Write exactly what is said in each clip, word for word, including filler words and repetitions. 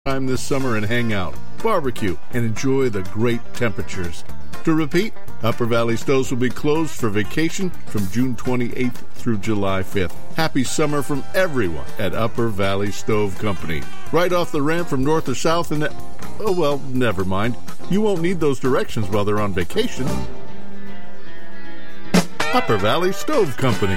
Time this summer and hang out, barbecue, and enjoy the great temperatures. To repeat, Upper Valley Stoves will be closed for vacation from June twenty-eighth through July fifth. Happy summer from everyone at Upper Valley Stove Company. Right off the ramp from north or south and... Oh, well, never mind. You won't need those directions while they're on vacation. Upper Valley Stove Company.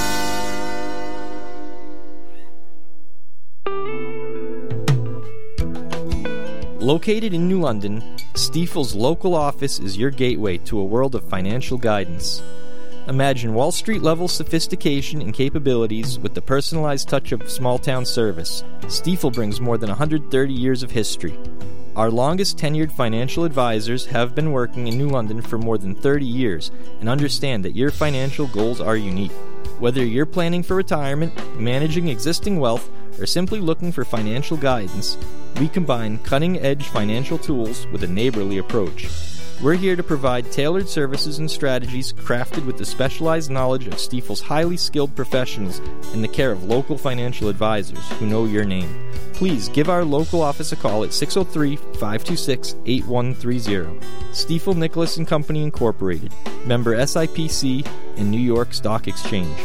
Located in New London, Stifel's local office is your gateway to a world of financial guidance. Imagine Wall Street-level sophistication and capabilities with the personalized touch of small-town service. Stifel brings more than one hundred thirty years of history. Our longest tenured financial advisors have been working in New London for more than thirty years and understand that your financial goals are unique. Whether you're planning for retirement, managing existing wealth, or simply looking for financial guidance, we combine cutting-edge financial tools with a neighborly approach. We're here to provide tailored services and strategies crafted with the specialized knowledge of Stifel's highly skilled professionals in the care of local financial advisors who know your name. Please give our local office a call at six oh three, five two six, eight one three zero. Stiefel Nicholas and Company Incorporated, member S I P C and New York Stock Exchange.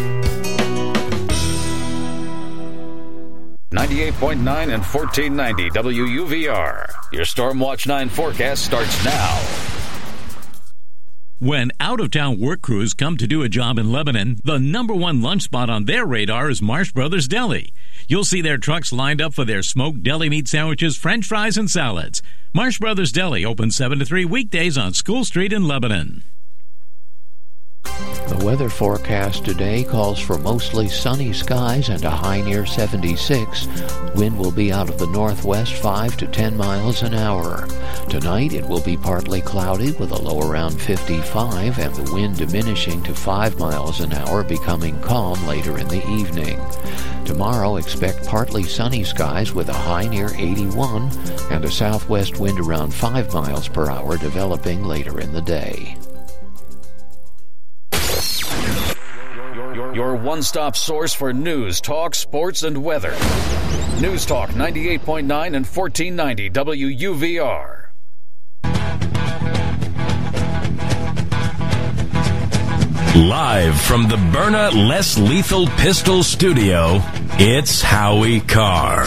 ninety-eight point nine and fourteen ninety W U V R. Your Stormwatch nine forecast starts now. When out-of-town work crews come to do a job in Lebanon, the number one lunch spot on their radar is Marsh Brothers Deli. You'll see their trucks lined up for their smoked deli meat sandwiches, french fries, and salads. Marsh Brothers Deli open seven to three weekdays on School Street in Lebanon. The weather forecast today calls for mostly sunny skies and a high near seventy-six. Wind will be out of the northwest five to ten miles an hour. Tonight it will be partly cloudy with a low around fifty-five and the wind diminishing to five miles an hour, becoming calm later in the evening. Tomorrow expect partly sunny skies with a high near eighty-one and a southwest wind around five miles per hour developing later in the day. Your one-stop source for news, talk, sports, and weather. News Talk ninety-eight point nine and fourteen ninety W U V R. Live from the Byrna Less Lethal Pistol Studio, it's Howie Carr.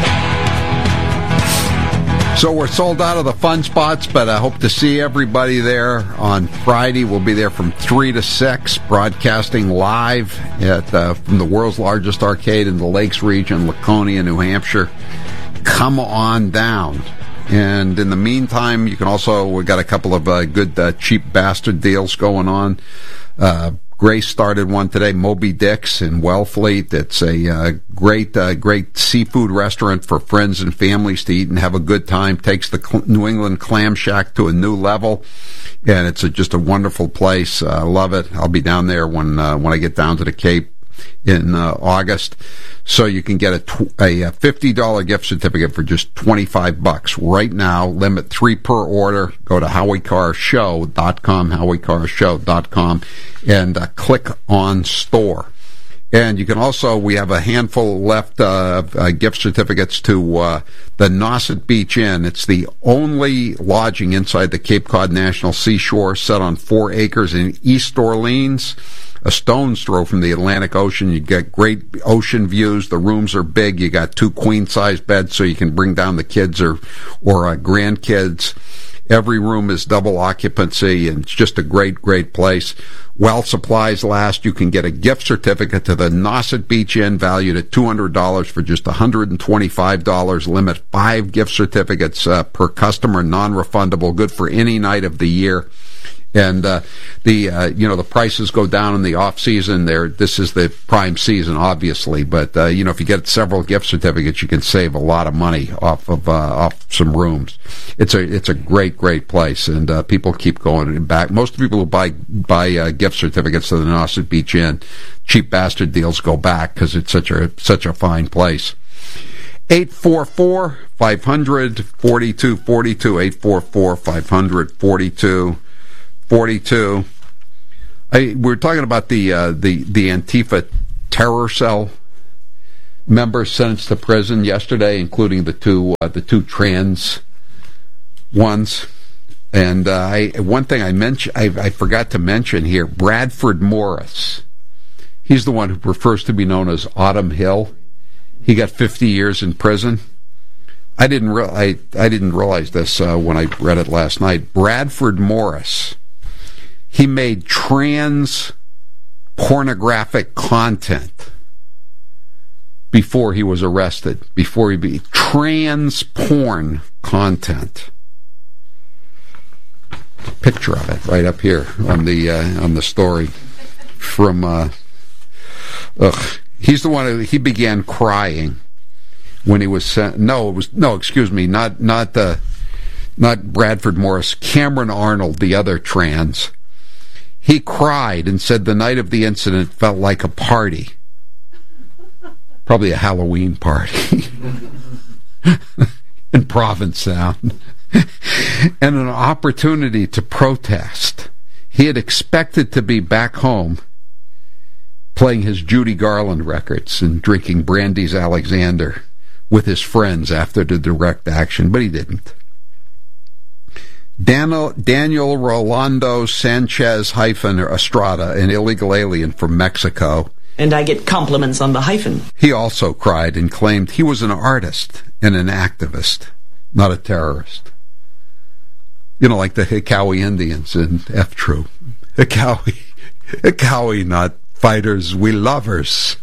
So we're sold out of the fun spots, but I hope to see everybody there on Friday. We'll be there from three to six, broadcasting live at uh, from the world's largest arcade in the Lakes region, Laconia, New Hampshire. Come on down. And in the meantime, you can also, we've got a couple of uh, good uh, cheap bastard deals going on. Uh, Grace started one today, Moby Dick's in Wellfleet. It's a uh, great, uh, great seafood restaurant for friends and families to eat and have a good time. Takes the Cl- New England Clam Shack to a new level, and it's a, just a wonderful place. I uh, love it. I'll be down there when uh, when I get down to the Cape in uh, August. So you can get a, tw- a fifty dollars gift certificate for just twenty-five bucks right now. Limit three per order. Go to howie carr show dot com, howie carr show dot com, and uh, click on store. And you can also, we have a handful left uh, of uh, gift certificates to uh, the Nauset Beach Inn. It's the only lodging inside the Cape Cod National Seashore, set on four acres in East Orleans, a stone's throw from the Atlantic Ocean. You get great ocean views. The rooms are big. You got two queen-size beds, so you can bring down the kids or or uh, grandkids. Every room is double occupancy, and it's just a great, great place. While supplies last, you can get a gift certificate to the Nauset Beach Inn valued at two hundred dollars for just one hundred twenty-five dollars. Limit five gift certificates uh, per customer, non-refundable, good for any night of the year. And uh, the uh, you know the prices go down in the off season. There, this is the prime season, obviously. But uh, you know, if you get several gift certificates, you can save a lot of money off of uh, off some rooms. It's a it's a great great place, and uh, people keep going back. Most people who buy buy uh, gift certificates to the Nauset Beach Inn, cheap bastard deals, go back because it's such a such a fine place. eight four four, five hundred, forty-two forty-two, eight four four, five hundred, forty-two forty-two. I, we're talking about the uh, the the Antifa terror cell. members sentenced to prison yesterday, including the two uh, the two trans ones. And uh, I, one thing I mentioned, I, I forgot to mention here, Bradford Morris. He's the one who prefers to be known as Autumn Hill. He got fifty years in prison. I didn't re- I, I didn't realize this uh, when I read it last night. Bradford Morris, he made trans pornographic content before he was arrested. Before he be trans porn content. Picture of it right up here on the uh, on the story from. Uh, ugh. He's the one who he began crying when he was sent. No, it was no. Excuse me, not not the uh, not Bradford Morris. Cameron Arnold, the other trans. He cried and said the night of the incident felt like a party, probably a Halloween party in Provincetown. And an opportunity to protest. He had expected to be back home playing his Judy Garland records and drinking Brandy's Alexander with his friends after the direct action, but he didn't. Daniel, Daniel Rolando Sanchez hyphen Estrada, an illegal alien from Mexico. And I get compliments on the hyphen. He also cried and claimed he was an artist and an activist, not a terrorist. You know, like the Hikawi Indians in F Troop. Hikawi, Hikawi, not fighters, we lovers.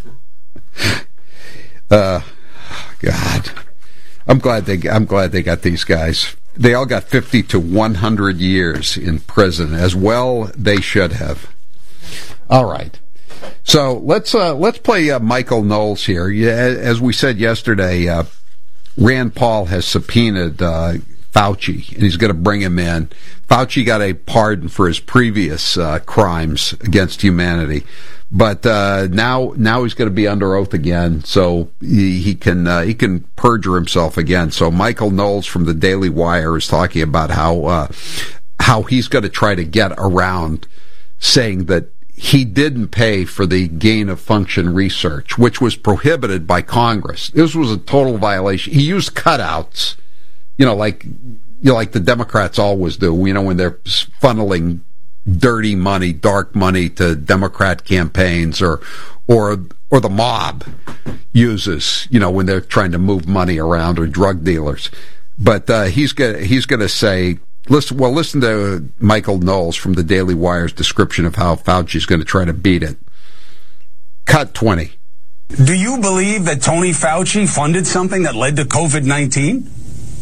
Uh, God, I'm glad they. I'm glad they got these guys. They all got fifty to one hundred years in prison, as well they should have. All right. So let's uh, let's play uh, Michael Knowles here. Yeah, as we said yesterday, uh, Rand Paul has subpoenaed uh, Fauci, and he's going to bring him in. Fauci got a pardon for his previous uh, crimes against humanity, but uh, now now he's going to be under oath again, so he, he can uh, he can perjure himself again. So Michael Knowles from the Daily Wire is talking about how uh, how he's going to try to get around saying that he didn't pay for the gain of function research, which was prohibited by Congress. This was a total violation. He used cutouts. You know, like you know, like the Democrats always do. You know, when they're funneling dirty money, dark money to Democrat campaigns, or or or the mob uses. You know, when they're trying to move money around, or drug dealers. But uh, he's gonna he's gonna say, listen. Well, listen to Michael Knowles from the Daily Wire's description of how Fauci's going to try to beat it. Cut twenty. Do you believe that Tony Fauci funded something that led to COVID nineteen?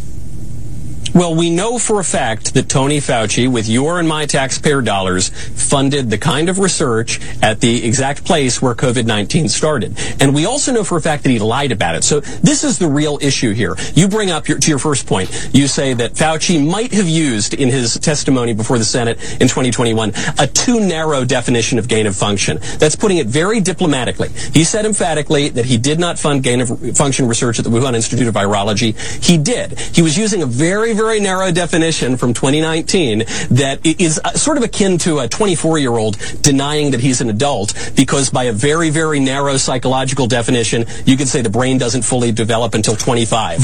Well, we know for a fact that Tony Fauci, with your and my taxpayer dollars, funded the kind of research at the exact place where COVID nineteen started. And we also know for a fact that he lied about it. So this is the real issue here. You bring up, your, to your first point, you say that Fauci might have used in his testimony before the Senate in twenty twenty-one a too narrow definition of gain of function. That's putting it very diplomatically. He said emphatically that he did not fund gain of function research at the Wuhan Institute of Virology. He did. He was using a very, very narrow definition from twenty nineteen that is sort of akin to a twenty-four-year-old denying that he's an adult, because by a very, very narrow psychological definition, you could say the brain doesn't fully develop until twenty-five.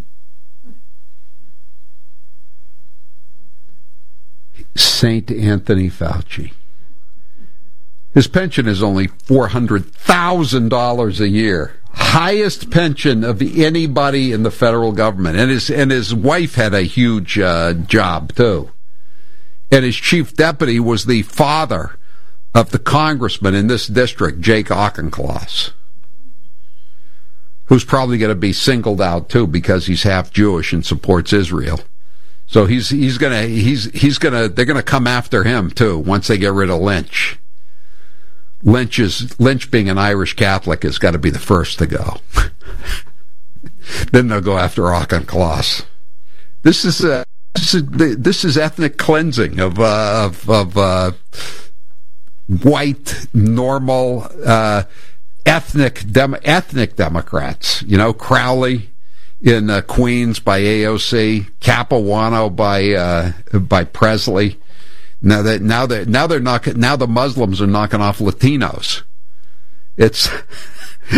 Saint Anthony Fauci. His pension is only four hundred thousand dollars a year. Highest pension of anybody in the federal government. And his and his wife had a huge uh, job, too. And his chief deputy was the father of the congressman in this district, Jake Auchincloss, who's probably going to be singled out, too, because he's half Jewish and supports Israel. So he's he's gonna he's he's gonna they're gonna come after him, too, once they get rid of Lynch. Lynch is Lynch being an Irish Catholic has got to be the first to go. Then they'll go after Auchincloss. This is uh, this is this is ethnic cleansing of uh, of, of uh, white normal uh, ethnic dem- ethnic Democrats. You know, Crowley in uh, Queens by A O C, Capuano by uh, by Presley. Now that now that now they're knocking now the Muslims are knocking off Latinos. It's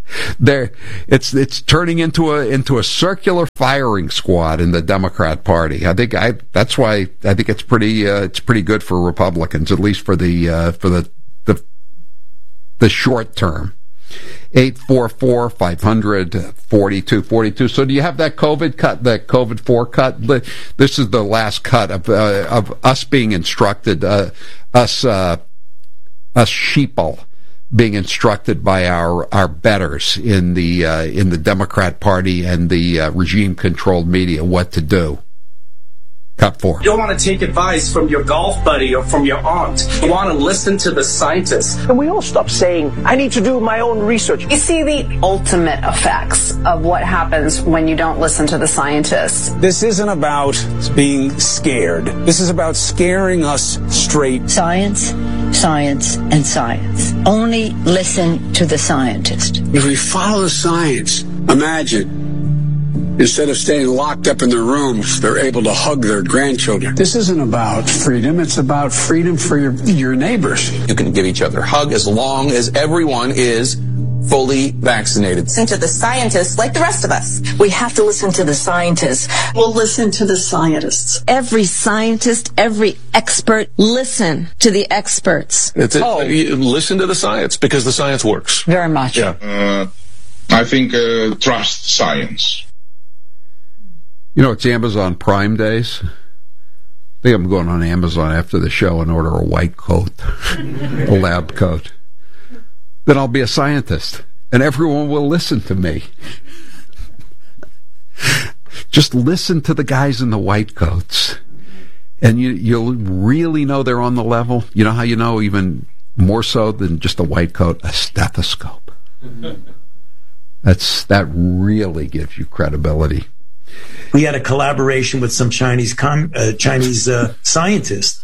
There, it's it's turning into a into a circular firing squad in the Democrat Party. I think I that's why I think it's pretty uh, it's pretty good for Republicans, at least for the uh, for the the the short term. eight four four, five hundred, forty-two forty-two. So do you have that COVID cut, that COVID four cut? This is the last cut of uh, of us being instructed, uh, us uh, us sheeple being instructed by our, our betters in the uh, in the Democrat Party and the uh, regime-controlled media what to do. Cut four. You don't want to take advice from your golf buddy or from your aunt. You want to listen to the scientists. And we all stop saying, I need to do my own research. You see the ultimate effects of what happens when you don't listen to the scientists. This isn't about being scared. This is about scaring us straight. Science, science, and science. Only listen to the scientist. If we follow the science, imagine, instead of staying locked up in their rooms, they're able to hug their grandchildren. This isn't about freedom. It's about freedom for your, your neighbors. You can give each other a hug as long as everyone is fully vaccinated. Listen to the scientists like the rest of us. We have to listen to the scientists. We'll listen to the scientists. Every scientist, every expert, listen to the experts. It's a, oh. Listen to the science, because the science works. Very much. Yeah. Uh, I think uh, trust science. You know, it's Amazon Prime Days. I think I'm going on Amazon after the show and order a white coat, a lab coat. Then I'll be a scientist, and everyone will listen to me. Just listen to the guys in the white coats, and you, you'll really know they're on the level. You know how you know even more so than just a white coat? A stethoscope. That's that really gives you credibility. We had a collaboration with some Chinese com- uh, Chinese uh, scientists.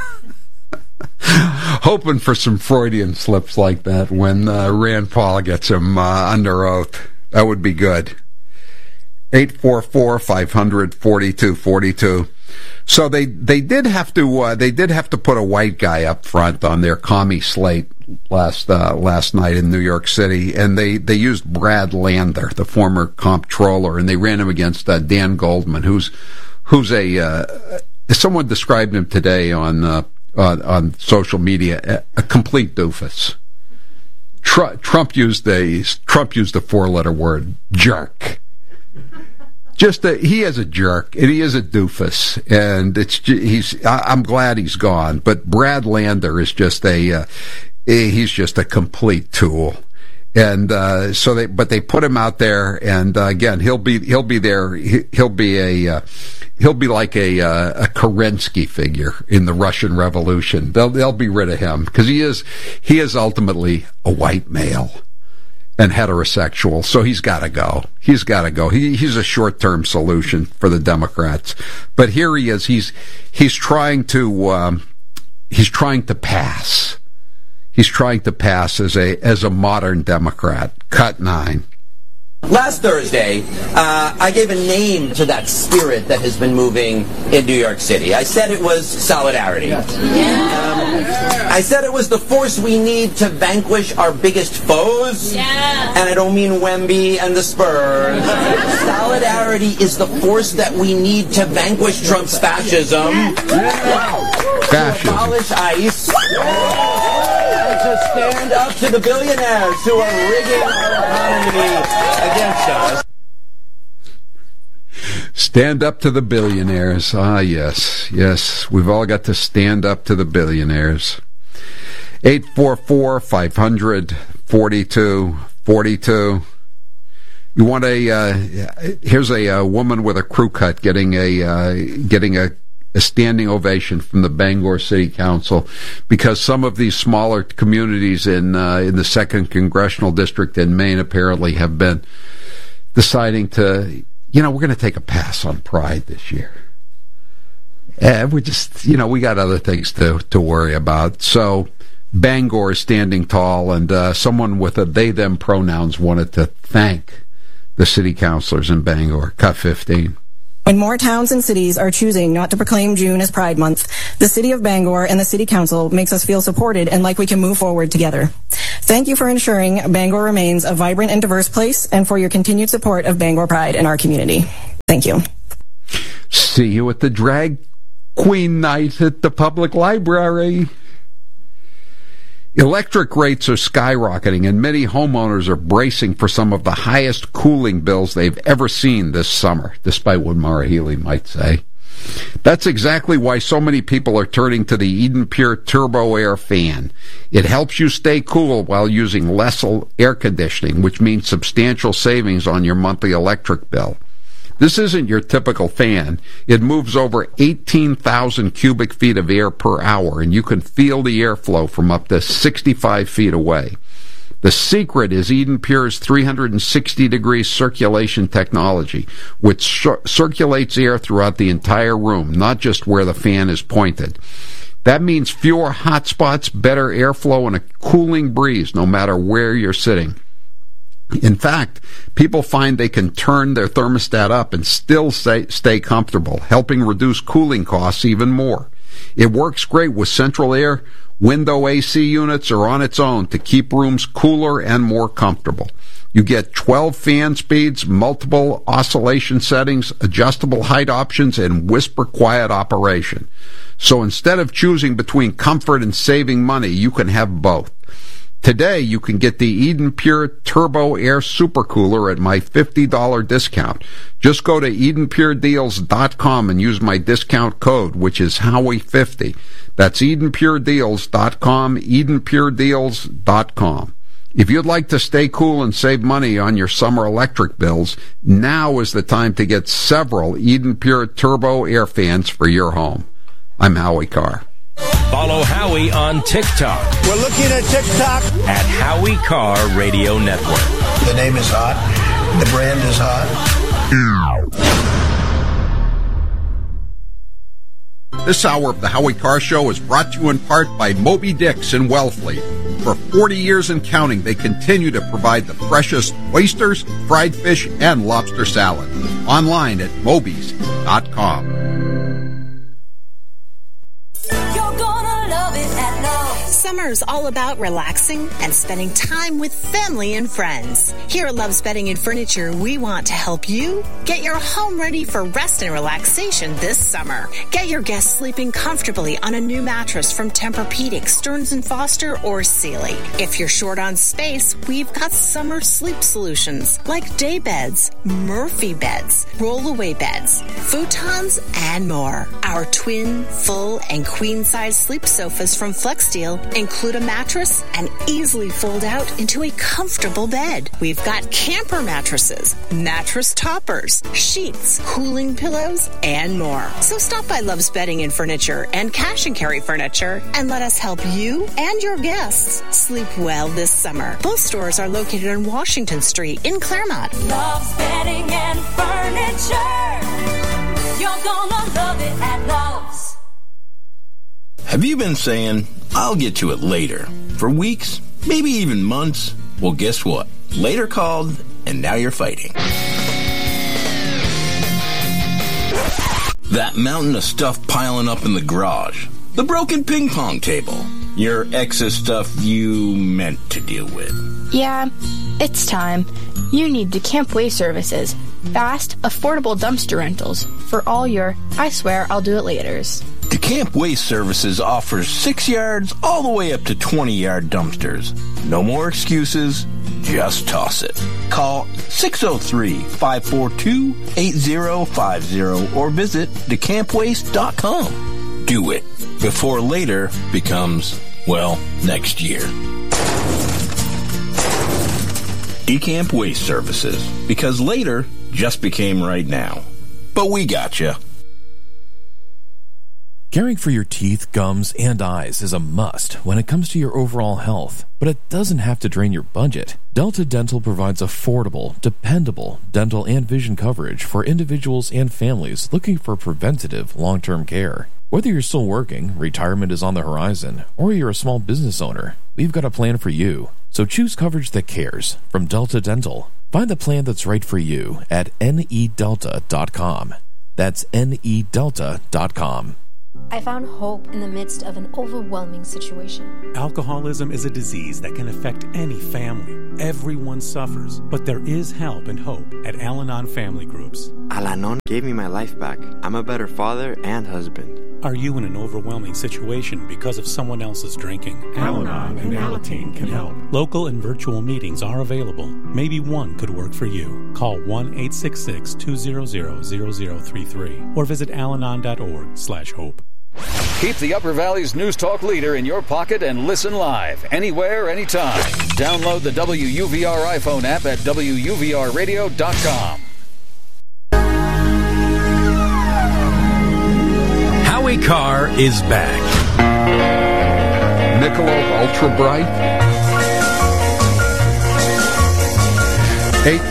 Hoping for some Freudian slips like that when uh, Rand Paul gets him uh, under oath. That would be good. eight four four, five hundred, forty-two forty-two. So they, they did have to uh, they did have to put a white guy up front on their commie slate last uh, last night in New York City, and they, they used Brad Lander, the former comptroller, and they ran him against uh, Dan Goldman, who's who's a uh, someone described him today on uh, on, on social media a, a complete doofus. Tr- Trump used a Trump used a four letter word, jerk. Just a, he is a jerk, and he is a doofus, and it's he's. I'm glad he's gone, but Brad Lander is just a. Uh, he's just a complete tool, and uh, so they. But they put him out there, and uh, again, he'll be he'll be there. He'll be a. Uh, he'll be like a uh, a Kerensky figure in the Russian Revolution. They'll they'll be rid of him because he is he is ultimately a white male. And heterosexual, so he's got to go. He's got to go. He, he's a short-term solution for the Democrats. But here he is. He's he's trying to um, he's trying to pass. He's trying to pass as a as a modern Democrat. Cut nine. Last Thursday, uh, I gave a name to that spirit that has been moving in New York City. I said it was solidarity. Yeah. Um, I said it was the force we need to vanquish our biggest foes. Yeah. And I don't mean Wemby and the Spurs. Solidarity is the force that we need to vanquish Trump's fascism. Yeah. Fascism. To abolish ICE. And to stand up to the billionaires who are rigging our economy against us. Stand up to the billionaires. Ah, yes, yes. We've all got to stand up to the billionaires. eight four four, five hundred, forty-two forty-two. You want a, uh, here's a, a woman with a crew cut getting a, uh, getting a, a standing ovation from the Bangor City Council because some of these smaller communities in, uh, in the second Congressional District in Maine apparently have been deciding to, you know, we're going to take a pass on Pride this year. And we just, you know, we got other things to, to worry about. So Bangor is standing tall, and uh, someone with a they-them pronouns wanted to thank the city councilors in Bangor. Cut fifteen. When more towns and cities are choosing not to proclaim June as Pride Month, the City of Bangor and the City Council makes us feel supported and like we can move forward together. Thank you for ensuring Bangor remains a vibrant and diverse place and for your continued support of Bangor Pride in our community. Thank you. See you at the Drag Queen Night at the Public Library. Electric rates are skyrocketing, and many homeowners are bracing for some of the highest cooling bills they've ever seen this summer, despite what Maura Healey might say. That's exactly why so many people are turning to the Eden Pure Turbo Air fan. It helps you stay cool while using less air conditioning, which means substantial savings on your monthly electric bill. This isn't your typical fan. It moves over eighteen thousand cubic feet of air per hour, and you can feel the airflow from up to sixty-five feet away. The secret is Eden Pure's three hundred sixty degree circulation technology, which circulates air throughout the entire room, not just where the fan is pointed. That means fewer hot spots, better airflow, and a cooling breeze no matter where you're sitting. In fact, people find they can turn their thermostat up and still stay, stay comfortable, helping reduce cooling costs even more. It works great with central air, window A C units, or on its own to keep rooms cooler and more comfortable. You get twelve fan speeds, multiple oscillation settings, adjustable height options, and whisper quiet operation. So instead of choosing between comfort and saving money, you can have both. Today, you can get the Eden Pure Turbo Air Supercooler at my fifty dollars discount. Just go to eden pure deals dot com and use my discount code, which is Howie fifty. That's eden pure deals dot com, eden pure deals dot com. If you'd like to stay cool and save money on your summer electric bills, now is the time to get several Eden Pure Turbo Air fans for your home. I'm Howie Carr. Follow Howie on TikTok. We're looking at TikTok. At Howie Carr Radio Network. The name is hot. The brand is hot. This hour of the Howie Carr Show is brought to you in part by Moby Dick's in Wellfleet. For forty years and counting, they continue to provide the freshest oysters, fried fish, and lobster salad. Online at mobies dot com. Summer's all about relaxing and spending time with family and friends. Here at Love's Bedding and Furniture, we want to help you get your home ready for rest and relaxation this summer. Get your guests sleeping comfortably on a new mattress from Tempur-Pedic, Stearns and Foster, or Sealy. If you're short on space, we've got summer sleep solutions like day beds, Murphy beds, roll-away beds, futons, and more. Our twin, full, and queen-size sleep sofas from FlexSteel include a mattress and easily fold out into a comfortable bed. We've got camper mattresses, mattress toppers, sheets, cooling pillows, and more. So stop by Love's Bedding and Furniture and Cash and Carry Furniture and let us help you and your guests sleep well this summer. Both stores are located on Washington Street in Claremont. Love's Bedding and Furniture. You're gonna love it at Love's. Have you been saying, I'll get to it later, for weeks, maybe even months? Well, guess what? Later called, and now you're fighting. That mountain of stuff piling up in the garage. The broken ping pong table. Your ex's stuff you meant to deal with. Yeah, it's time. You need DeCamp Waste Services. Fast, affordable dumpster rentals for all your, I swear I'll do it laters. DeCamp Waste Services offers six yards all the way up to twenty yard dumpsters. No more excuses, just toss it. Call six oh three, five four two, eight oh five oh or visit decamp waste dot com. Do it before later becomes, well, next year. DeCamp Waste Services, because later just became right now. But we gotcha. Caring for your teeth, gums, and eyes is a must when it comes to your overall health, but it doesn't have to drain your budget. Delta Dental provides affordable, dependable dental and vision coverage for individuals and families looking for preventative long-term care. Whether you're still working, retirement is on the horizon, or you're a small business owner, we've got a plan for you. So choose coverage that cares from Delta Dental. Find the plan that's right for you at N E delta dot com. That's N E delta dot com. I found hope in the midst of an overwhelming situation. Alcoholism is a disease that can affect any family. Everyone suffers, but there is help and hope at Al-Anon Family Groups. Al-Anon gave me my life back. I'm a better father and husband. Are you in an overwhelming situation because of someone else's drinking? Al-Anon and Alateen can help. Local and virtual meetings are available. Maybe one could work for you. Call one eight six six, two hundred, zero zero three three or visit alanon dot org slash hope. Keep the Upper Valley's News Talk leader in your pocket and listen live, anywhere, anytime. Download the W U V R iPhone app at W U V R radio dot com. Howie Carr is back. Michelob Ultra Bright. Eight.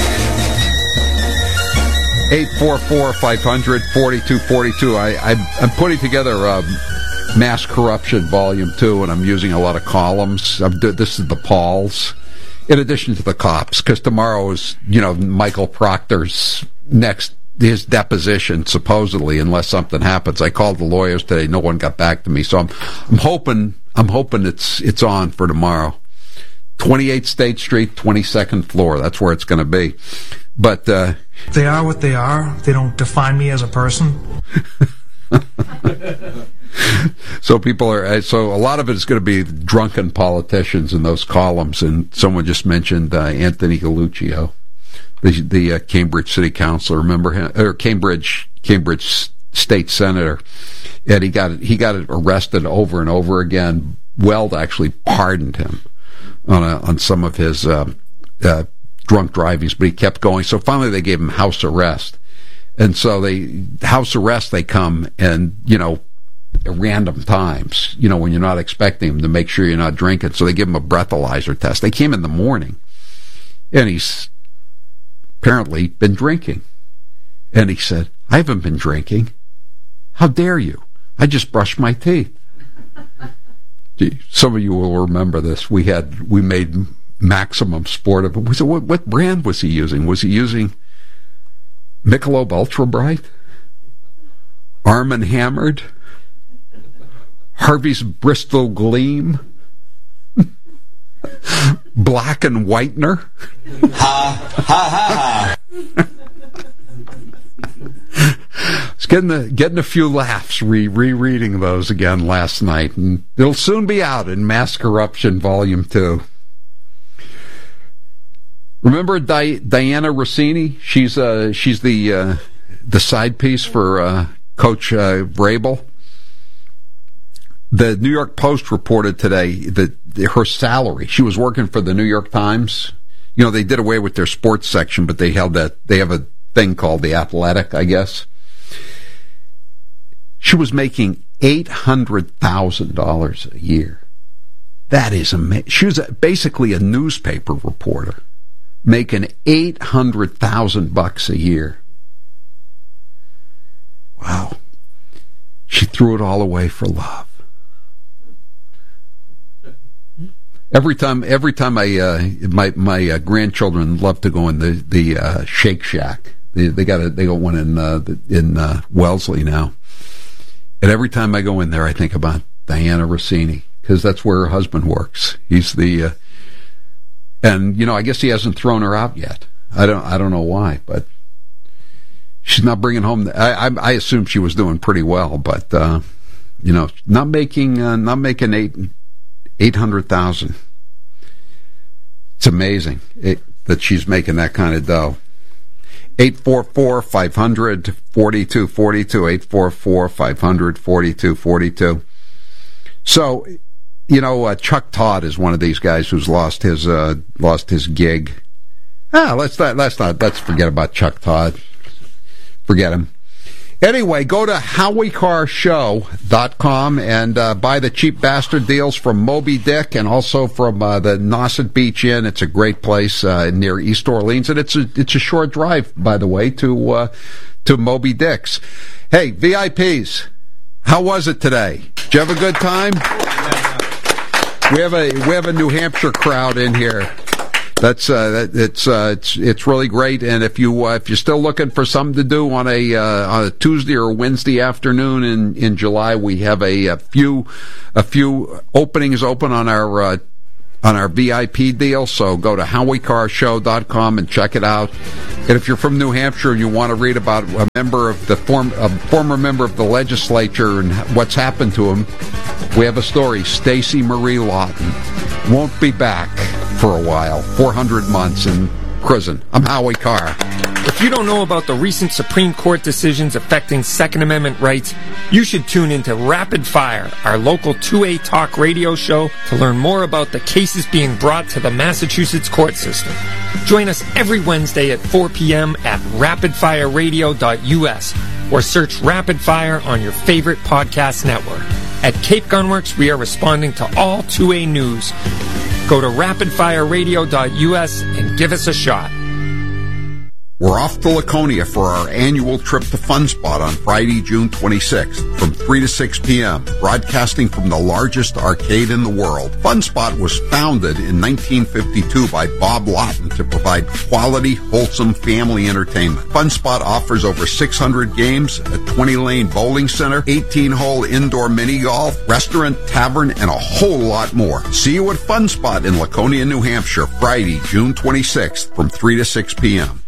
eight four four, five hundred, forty-two forty-two. I, I, I'm putting together um, Mass Corruption Volume two, and I'm using a lot of columns. I'm, this is the Pauls, in addition to the cops, because tomorrow is, you know, Michael Proctor's next, his deposition, supposedly, unless something happens. I called the lawyers today. No one got back to me. So I'm, I'm hoping, I'm hoping it's, it's on for tomorrow. twenty-eight State Street, twenty-second floor. That's where it's going to be. But, uh, they are what they are. They don't define me as a person. So people are, so a lot of it is going to be drunken politicians in those columns. And someone just mentioned uh, Anthony Galluccio, the, the uh, Cambridge City Councilor. Remember him? Or Cambridge, Cambridge State Senator. And he got, he got arrested over and over again. Weld actually pardoned him on a, on some of his, uh, uh, drunk drivings, but he kept going. So finally they gave him house arrest. And so they, house arrest, they come and, you know, at random times, you know, when you're not expecting him, to make sure you're not drinking. So they give him a breathalyzer test. They came in the morning and he's apparently been drinking. And he said, I haven't been drinking. How dare you? I just brushed my teeth. Some of you will remember this. We had, we made maximum sport of it. We said, what, what brand was he using? Was he using Michelob Ultra Bright? Arm and Hammered? Harvey's Bristol Gleam? Black and Whitener? Ha, ha, ha, ha. It's getting a, getting a few laughs re, rereading those again last night. And it'll soon be out in Mass Corruption Volume two. Remember Di- Diana Rossini? She's uh, she's the uh, the side piece for uh, Coach uh, Vrabel. The New York Post reported today that her salary, she was working for the New York Times. You know, they did away with their sports section, but they held that, they have a thing called The Athletic, I guess. She was making eight hundred thousand dollars a year. That is amazing. She was basically a newspaper reporter, making eight hundred thousand bucks a year. Wow. She threw it all away for love. Every time, every time I, uh, my my uh, grandchildren love to go in the the uh, Shake Shack. They they got a, they got one in uh, in uh, Wellesley now, and every time I go in there, I think about Diana Rossini, because that's where her husband works. He's the, uh, and you know, I guess he hasn't thrown her out yet. I don't I don't know why, but she's not bringing home. The, I, I I assume she was doing pretty well, but uh, you know, not making uh, not making eight. Eight hundred thousand. It's amazing it, that she's making that kind of dough. Eight four four five hundred forty two forty two. Eight four four five hundred forty two forty two. So, you know, uh, Chuck Todd is one of these guys who's lost his uh, lost his gig. Ah, let's not let's not let's forget about Chuck Todd. Forget him. Anyway, go to howie carr show dot com and uh, buy the cheap bastard deals from Moby Dick and also from uh, the Nauset Beach Inn. It's a great place uh, near East Orleans, and it's a it's a short drive, by the way, to uh, to Moby Dick's. Hey, V I Ps, how was it today? Did you have a good time? We have a we have a New Hampshire crowd in here. That's uh, that, it's uh, it's it's really great. And if you uh, if you're still looking for something to do on a uh, on a Tuesday or Wednesday afternoon in, in July, we have a, a few a few openings open on our uh, on our V I P deal. So go to howie car show dot com and check it out. And if you're from New Hampshire and you want to read about a member of the form a former member of the legislature and what's happened to him, we have a story. Stacey Marie Lawton won't be back for a while. four hundred months in prison. I'm Howie Carr. If you don't know about the recent Supreme Court decisions affecting Second Amendment rights, you should tune into Rapid Fire, our local two A talk radio show, to learn more about the cases being brought to the Massachusetts court system. Join us every Wednesday at four p.m. at rapid fire radio dot u s or search Rapid Fire on your favorite podcast network. At Cape Gunworks, we are responding to all two A news. Go to rapid fire radio dot u s and give us a shot. We're off to Laconia for our annual trip to Fun Spot on Friday, June twenty-sixth from three to six p.m., broadcasting from the largest arcade in the world. Fun Spot was founded in nineteen fifty-two by Bob Lawton to provide quality, wholesome family entertainment. Fun Spot offers over six hundred games, a twenty-lane bowling center, eighteen-hole indoor mini golf, restaurant, tavern, and a whole lot more. See you at Fun Spot in Laconia, New Hampshire, Friday, June twenty-sixth from three to six p.m.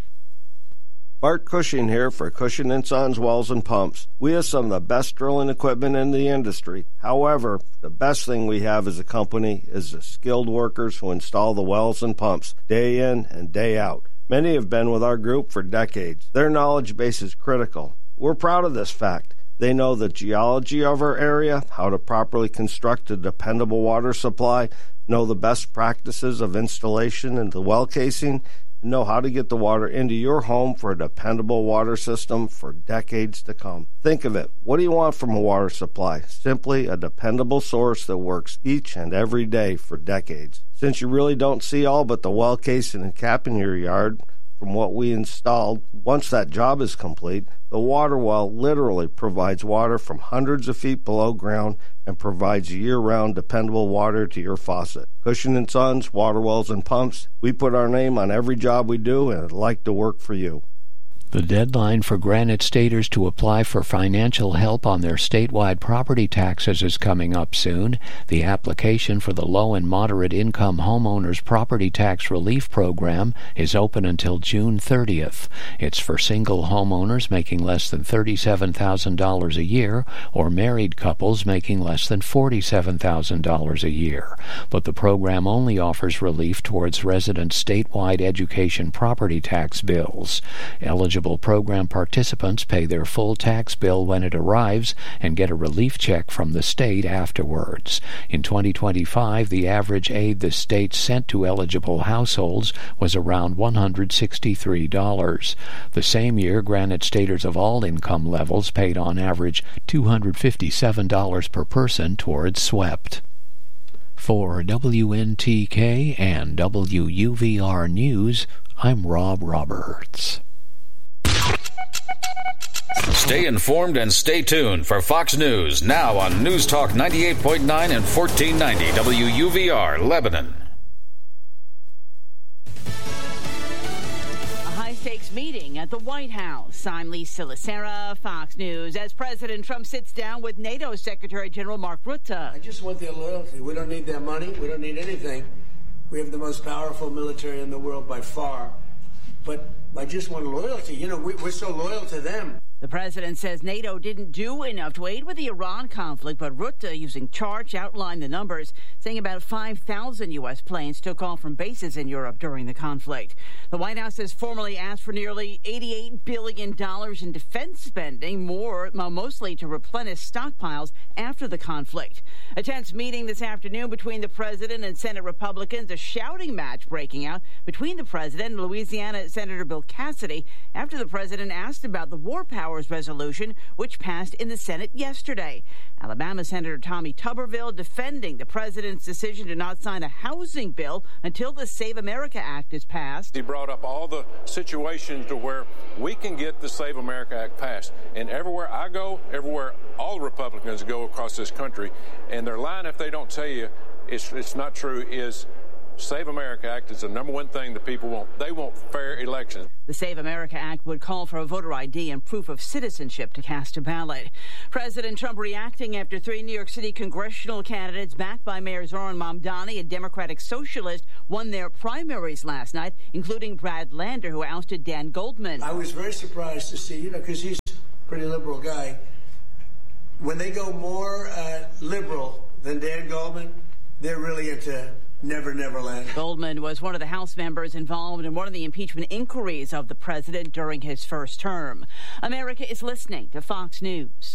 Bart Cushing here for Cushing and Sons Wells and Pumps. We have some of the best drilling equipment in the industry. However, the best thing we have as a company is the skilled workers who install the wells and pumps day in and day out. Many have been with our group for decades. Their knowledge base is critical. We're proud of this fact. They know the geology of our area, how to properly construct a dependable water supply, know the best practices of installation and the well casing, know how to get the water into your home for a dependable water system for decades to come. Think of it. What do you want from a water supply? Simply a dependable source that works each and every day for decades. Since you really don't see all but the well casing and cap in your yard, from what we installed, once that job is complete, the water well literally provides water from hundreds of feet below ground and provides year-round dependable water to your faucet. Cushing and Sons, Water Wells and Pumps, we put our name on every job we do and I'd like to work for you. The deadline for Granite Staters to apply for financial help on their statewide property taxes is coming up soon. The application for the low and moderate income homeowners property tax relief program is open until June thirtieth. It's for single homeowners making less than thirty-seven thousand dollars a year or married couples making less than forty-seven thousand dollars a year. But the program only offers relief towards resident statewide education property tax bills. Eligible program participants pay their full tax bill when it arrives and get a relief check from the state afterwards. In twenty twenty-five, the average aid the state sent to eligible households was around one hundred sixty-three dollars. The same year, Granite Staters of all income levels paid on average two hundred fifty-seven dollars per person towards SWEPT. For W N T K and W U V R News, I'm Rob Roberts. Stay informed and stay tuned for Fox News, now on News Talk ninety-eight point nine and fourteen ninety W U V R, Lebanon. A high-stakes meeting at the White House. I'm Lisa Lacera, Fox News, as President Trump sits down with NATO Secretary General Mark Rutte. I just want their loyalty. We don't need their money. We don't need anything. We have the most powerful military in the world by far. But I just want loyalty. You know, we, we're so loyal to them. The president says NATO didn't do enough to aid with the Iran conflict, but Rutte, using charts, outlined the numbers, saying about five thousand U S planes took off from bases in Europe during the conflict. The White House has formally asked for nearly eighty-eight billion dollars in defense spending, more mostly to replenish stockpiles after the conflict. A tense meeting this afternoon between the president and Senate Republicans, a shouting match breaking out between the president and Louisiana Senator Bill Cassidy after the president asked about the war powers resolution, which passed in the Senate yesterday. Alabama Senator Tommy Tuberville defending the president's decision to not sign a housing bill until the Save America Act is passed. He brought up all the situations to where we can get the Save America Act passed. And everywhere I go, everywhere all Republicans go across this country, and their line, if they don't tell you it's, it's not true, is Save America Act is the number one thing that people want. They want fair elections. The Save America Act would call for a voter I D and proof of citizenship to cast a ballot. President Trump reacting after three New York City congressional candidates backed by Mayor Zohran Mamdani, a Democratic socialist, won their primaries last night, including Brad Lander, who ousted Dan Goldman. I was very surprised to see, you know, because he's a pretty liberal guy. When they go more uh, liberal than Dan Goldman, they're really into Never, never land. Goldman was one of the House members involved in one of the impeachment inquiries of the president during his first term. America is listening to Fox News.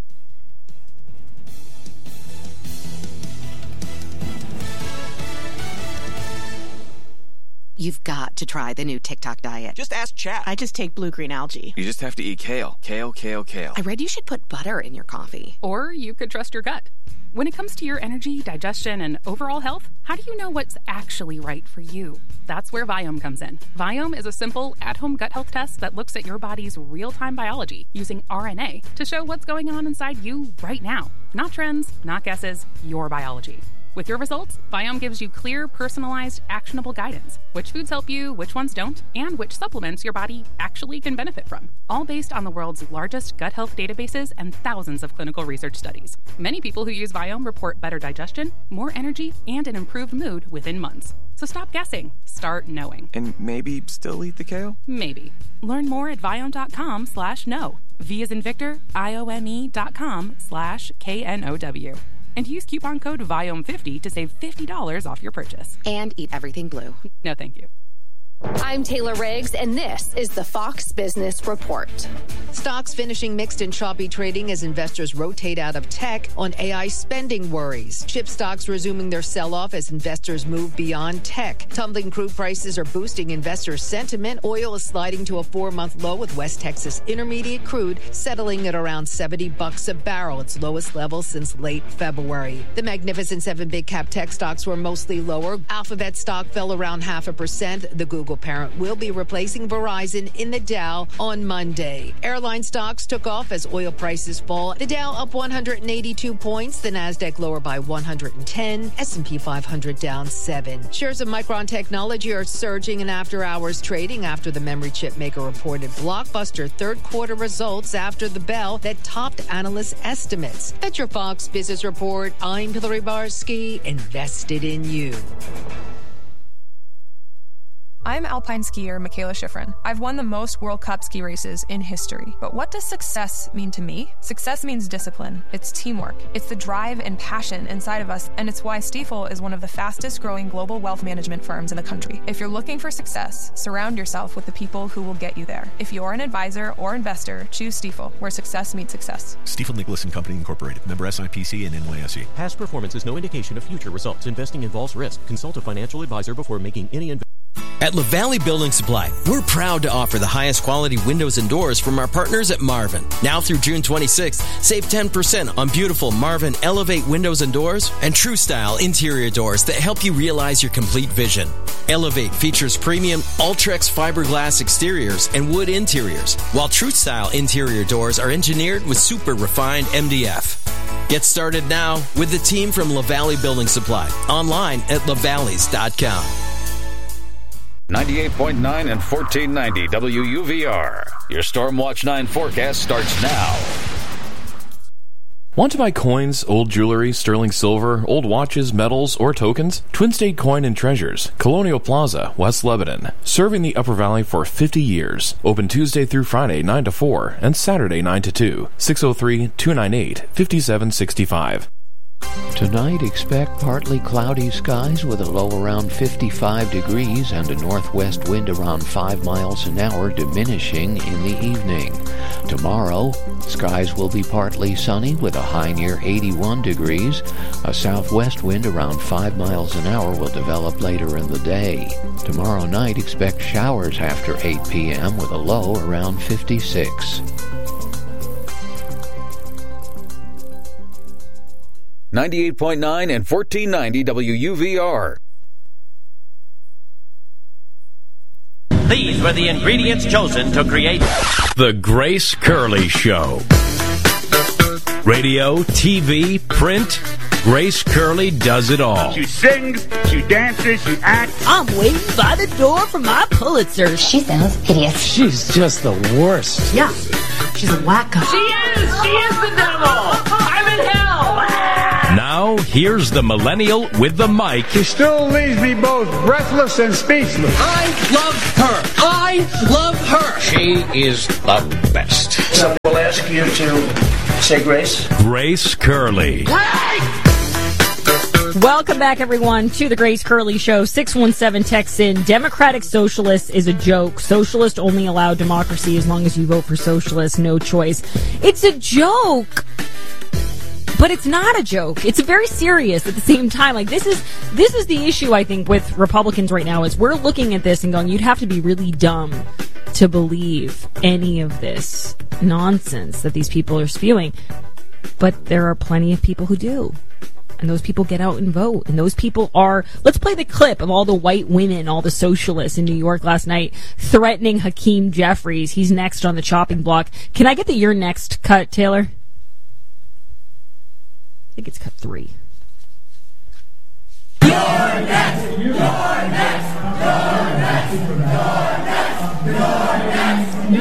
You've got to try the new TikTok diet. Just ask Chat. I just take blue-green algae. You just have to eat kale. Kale, kale, kale. I read you should put butter in your coffee. Or you could trust your gut. When it comes to your energy, digestion, and overall health, how do you know what's actually right for you? That's where Viome comes in. Viome is a simple, at-home gut health test that looks at your body's real-time biology using R N A to show what's going on inside you right now. Not trends, not guesses, your biology. With your results, Viome gives you clear, personalized, actionable guidance. Which foods help you, which ones don't, and which supplements your body actually can benefit from. All based on the world's largest gut health databases and thousands of clinical research studies. Many people who use Viome report better digestion, more energy, and an improved mood within months. So stop guessing. Start knowing. And maybe still eat the kale? Maybe. Learn more at Viome.com slash no. V as in Victor, I O M E dot com slash K N O W. And use coupon code Viome fifty to save fifty dollars off your purchase. And eat everything blue. No, thank you. I'm Taylor Riggs, and this is the Fox Business Report. Stocks finishing mixed and choppy trading as investors rotate out of tech on A I spending worries. Chip stocks resuming their sell-off as investors move beyond tech. Tumbling crude prices are boosting investor sentiment. Oil is sliding to a four-month low with West Texas Intermediate crude settling at around seventy bucks a barrel, its lowest level since late February. The Magnificent Seven big-cap tech stocks were mostly lower. Alphabet stock fell around half a percent. The Google parent will be replacing Verizon in the Dow on Monday. Airline stocks took off as oil prices fall. The Dow up one hundred eighty-two points, the Nasdaq lower by one hundred ten, S and P five hundred down seven. Shares of Micron Technology are surging in after-hours trading after the memory chip maker reported blockbuster third-quarter results after the bell that topped analyst estimates. That's your Fox Business Report. I'm Hillary Barsky, invested in you. I'm alpine skier Michaela Schifrin. I've won the most World Cup ski races in history. But what does success mean to me? Success means discipline. It's teamwork. It's the drive and passion inside of us, and it's why Stifel is one of the fastest growing global wealth management firms in the country. If you're looking for success, surround yourself with the people who will get you there. If you're an advisor or investor, choose Stifel, where success meets success. Stifel Nicholas and Company Incorporated. Member S I P C and N Y S E. Past performance is no indication of future results. Investing involves risk. Consult a financial advisor before making any investment. At LaValley Building Supply, we're proud to offer the highest quality windows and doors from our partners at Marvin. Now through June twenty-sixth, save ten percent on beautiful Marvin Elevate windows and doors and True Style interior doors that help you realize your complete vision. Elevate features premium Ultrex fiberglass exteriors and wood interiors, while True Style interior doors are engineered with super refined M D F. Get started now with the team from LaValley Building Supply, online at lavalleys dot com. ninety-eight point nine and fourteen ninety W U V R. Your Stormwatch nine forecast starts now. Want to buy coins, old jewelry, sterling silver, old watches, metals, or tokens? Twin State Coin and Treasures, Colonial Plaza, West Lebanon. Serving the Upper Valley for fifty years. Open Tuesday through Friday, nine to four, and Saturday, nine to two. six oh three, two nine eight, five seven six five. Tonight, expect partly cloudy skies with a low around fifty-five degrees and a northwest wind around five miles an hour, diminishing in the evening. Tomorrow, skies will be partly sunny with a high near eighty-one degrees. A southwest wind around five miles an hour will develop later in the day. Tomorrow night, expect showers after eight p.m. with a low around fifty-six. ninety-eight point nine and fourteen ninety W U V R. These were the ingredients chosen to create The Grace Curley Show. Radio, T V, print, Grace Curley does it all. She sings, she dances, she acts. I'm waiting by the door for my Pulitzer. She sounds hideous. She's just the worst. Yeah, she's a wacko. She is! She is the devil! I'm in hell! Now, here's the millennial with the mic. She still leaves me both breathless and speechless. I love her. I love her. She is the best. So we'll ask you to say grace. Grace Curley. Welcome back, everyone, to the Grace Curley Show. six one seven texts in. Democratic Socialist is a joke. Socialist only allow democracy as long as you vote for socialist. No choice. It's a joke. But it's not a joke. It's very serious at the same time. Like, this is this is the issue, I think, with Republicans right now, is we're looking at this and going, you'd have to be really dumb to believe any of this nonsense that these people are spewing. But there are plenty of people who do. And those people get out and vote. And those people are... Let's play the clip of all the white women, all the socialists in New York last night threatening Hakeem Jeffries. He's next on the chopping block. Can I get the "You're Next" cut, Taylor? I think it's cut three. You're next! You're next! You're next! You're next! You're next!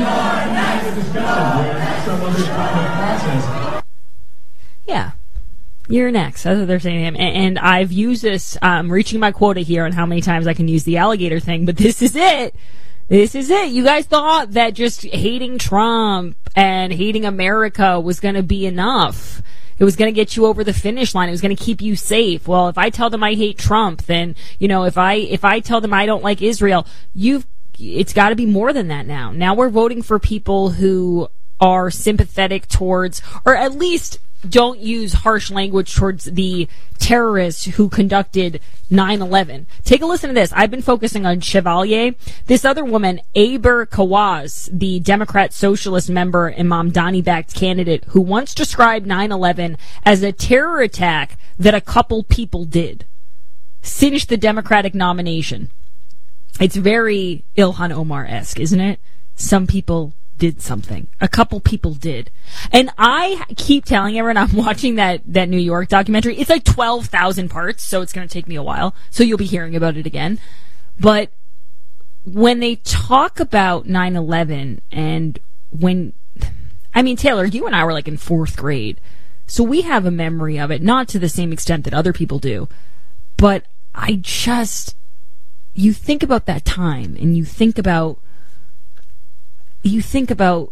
You're next! Yeah. You're next. That's what they're saying to him. And, and I've used this, um, reaching my quota here on how many times I can use the alligator thing, but this is it. This is it. You guys thought that just hating Trump and hating America was going to be enough. It was going to get you over the finish line. It was going to keep you safe. Well, if I tell them I hate Trump, then, you know, if I, if I tell them I don't like Israel, you've, it's got to be more than that now. Now we're voting for people who are sympathetic towards, or at least don't use harsh language towards the terrorists who conducted nine eleven. Take a listen to this. I've been focusing on Chevalier. This other woman, Aber Kawaz, the Democrat Socialist member and Mamdani-backed candidate, who once described nine eleven as a terror attack that a couple people did, cinched the Democratic nomination. It's very Ilhan Omar-esque, isn't it? Some people did something. A couple people did. And I keep telling everyone I'm watching that, that New York documentary. It's like twelve thousand parts, so it's going to take me a while. So you'll be hearing about it again. But when they talk about nine eleven and when... I mean, Taylor, you and I were like in fourth grade. So we have a memory of it, not to the same extent that other people do. But I just... You think about that time, and you think about... You think about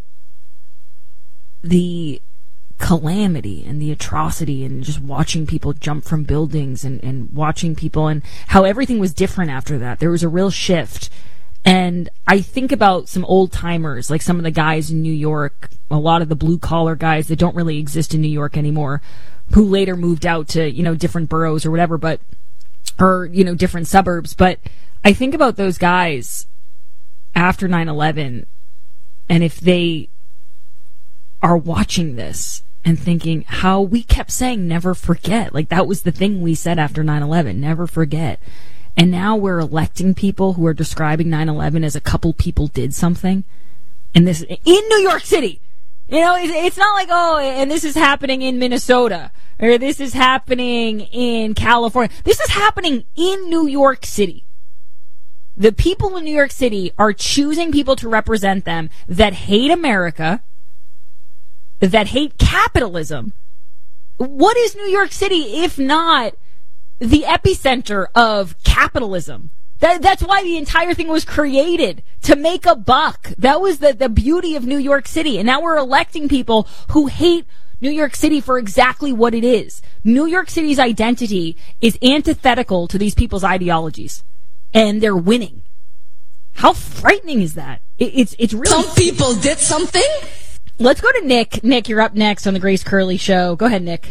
the calamity and the atrocity and just watching people jump from buildings and, and watching people and how everything was different after that. There was a real shift. And I think about some old timers, like some of the guys in New York, a lot of the blue collar guys that don't really exist in New York anymore, who later moved out to, you know, different boroughs or whatever, but, or, you know, different suburbs. But I think about those guys after nine eleven. And if they are watching this and thinking how we kept saying never forget, like that was the thing we said after nine eleven, never forget. And now we're electing people who are describing nine eleven as a couple people did something. And this in New York City. You know, it's not like, oh, and this is happening in Minnesota or this is happening in California. This is happening in New York City. The people in New York City are choosing people to represent them that hate America, that hate capitalism. What is New York City if not the epicenter of capitalism? That, that's why the entire thing was created, to make a buck. That was the, the beauty of New York City. And now we're electing people who hate New York City for exactly what it is. New York City's identity is antithetical to these people's ideologies. And they're winning. How frightening is that? It, it's it's really... Some people did something? Let's go to Nick. Nick, you're up next on the Grace Curley Show. Go ahead, Nick.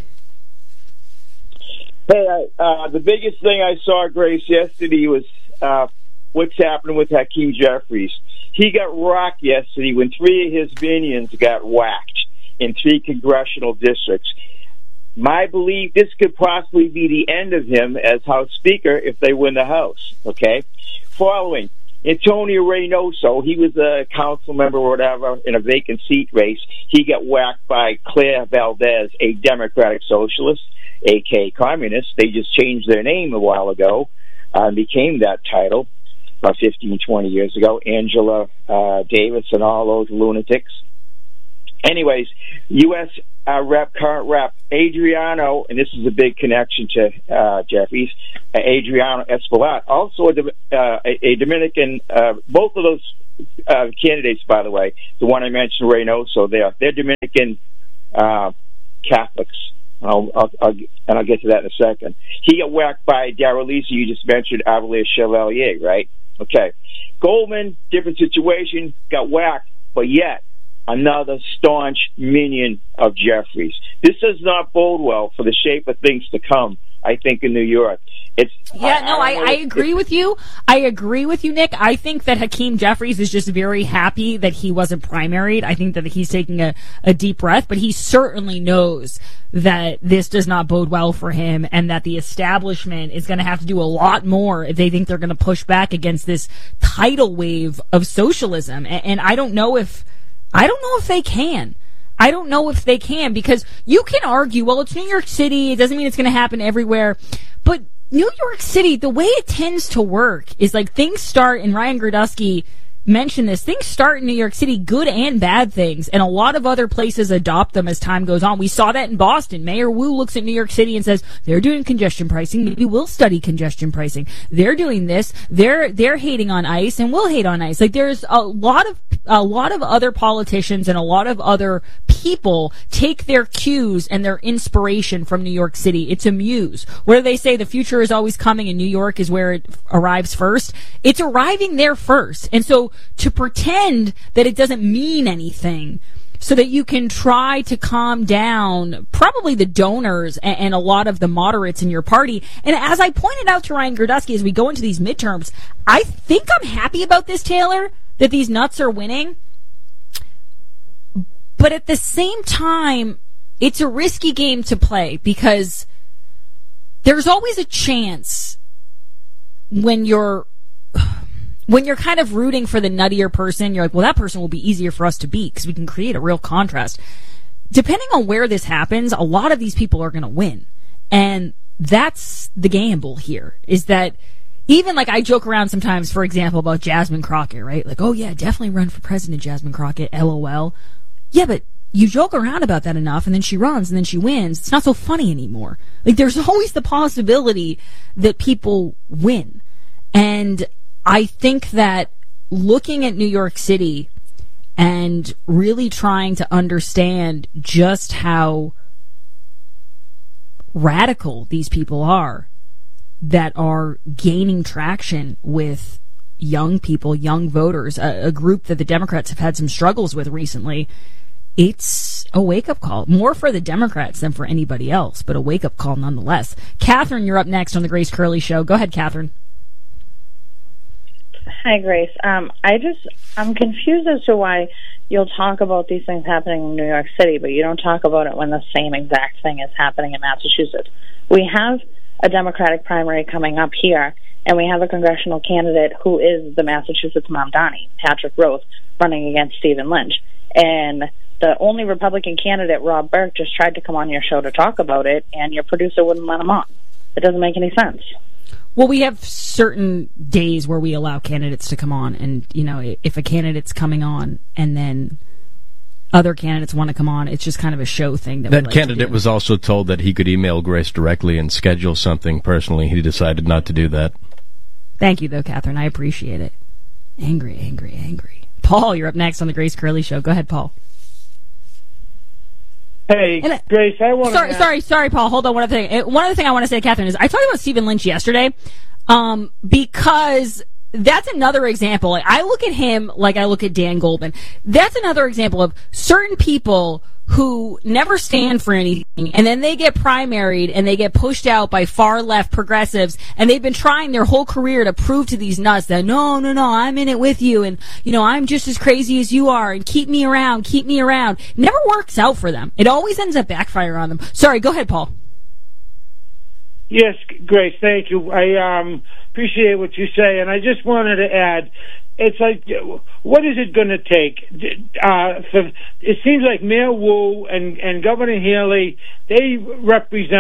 Hey, uh, the biggest thing I saw, Grace, yesterday was uh, what's happening with Hakeem Jeffries. He got rocked yesterday when three of his minions got whacked in three congressional districts. My belief, this could possibly be the end of him as House Speaker if they win the House, okay? Following, Antonio Reynoso, he was a council member or whatever in a vacant seat race. He got whacked by Claire Valdez, a Democratic Socialist. A K communists. They just changed their name a while ago uh, and became that title about fifteen, twenty years ago. Angela uh, Davis and all those lunatics. Anyways, U S uh, Rep, current Rep Adriano, and this is a big connection to uh, Jeffries, uh, Adriano Espaillat, also a, uh, a, a Dominican, uh, both of those uh, candidates, by the way, the one I mentioned, Reynoso, they're, they're Dominican uh, Catholics. I'll, I'll, I'll, and I'll get to that in a second. He got whacked by Darrell-Lisa, you just mentioned, Avalier Chevalier, right? Okay. Goldman, different situation, got whacked, but yet, another staunch minion of Jeffries. This does not bode well for the shape of things to come, I think, in New York. It's Yeah, I, no, I, I, I agree with you. I agree with you, Nick. I think that Hakeem Jeffries is just very happy that he wasn't primaried. I think that he's taking a, a deep breath, but he certainly knows that this does not bode well for him and that the establishment is going to have to do a lot more if they think they're going to push back against this tidal wave of socialism. And, and I don't know if I don't know if they can. I don't know if they can, because you can argue, well, it's New York City. It doesn't mean it's going to happen everywhere. But New York City, the way it tends to work is like things start, and Ryan Grodowski mentioned this, things start in New York City, good and bad things, and a lot of other places adopt them as time goes on. We saw that in Boston. Mayor Wu looks at New York City and says, they're doing congestion pricing, maybe we'll study congestion pricing. They're doing this, they're they're hating on ICE, and we'll hate on ICE. Like, there's a lot of a lot of other politicians and a lot of other people take their cues and their inspiration from New York City. It's a muse. Where they say the future is always coming and New York is where it arrives first, it's arriving there first. And so to pretend that it doesn't mean anything so that you can try to calm down probably the donors and, and a lot of the moderates in your party. And as I pointed out to Ryan Grodowski as we go into these midterms, I think I'm happy about this, Taylor, that these nuts are winning. But at the same time, it's a risky game to play because there's always a chance when you're when you're kind of rooting for the nuttier person, you're like, well, that person will be easier for us to beat because we can create a real contrast. Depending on where this happens, a lot of these people are going to win. And that's the gamble here, is that even like I joke around sometimes, for example, about Jasmine Crockett, right? Like, oh yeah, definitely run for president, Jasmine Crockett, LOL. Yeah, but you joke around about that enough and then she runs and then she wins. It's not so funny anymore. Like, there's always the possibility that people win. And I think that looking at New York City and really trying to understand just how radical these people are that are gaining traction with young people, young voters, a, a group that the Democrats have had some struggles with recently, it's a wake-up call. More for the Democrats than for anybody else, but a wake-up call nonetheless. Catherine, you're up next on the Grace Curley Show. Go ahead, Catherine. Hi, Grace. Um, I just, I'm confused as to why you'll talk about these things happening in New York City, but you don't talk about it when the same exact thing is happening in Massachusetts. We have a Democratic primary coming up here, and we have a congressional candidate who is the Massachusetts Mamdani, Patrick Roth, running against Stephen Lynch. And the only Republican candidate, Rob Burke, just tried to come on your show to talk about it, and your producer wouldn't let him on. It doesn't make any sense. Well, we have certain days where we allow candidates to come on, and, you know, if a candidate's coming on and then other candidates want to come on, it's just kind of a show thing. That, that like candidate was also told that he could email Grace directly and schedule something personally. He decided not to do that. Thank you, though, Catherine. I appreciate it. Angry, angry, angry. Paul, you're up next on the Grace Curley Show. Go ahead, Paul. Hey, and, Grace, I want to... Sorry, ask... sorry, sorry, Paul. Hold on. One other thing. One other thing I want to say, Catherine, is I talked about Stephen Lynch yesterday um, because that's another example. Like, I look at him like I look at Dan Goldman. That's another example of certain people who never stand for anything, and then they get primaried and they get pushed out by far left progressives, and they've been trying their whole career to prove to these nuts that no, no, no, I'm in it with you, and, you know, I'm just as crazy as you are, and keep me around, keep me around. It never works out for them. It always ends up backfiring on them. Sorry, go ahead, Paul. Yes, Grace, thank you. I um, appreciate what you say, and I just wanted to add, it's like, what is it going to take? Uh, for, it seems like Mayor Wu and, and Governor Healy, they represent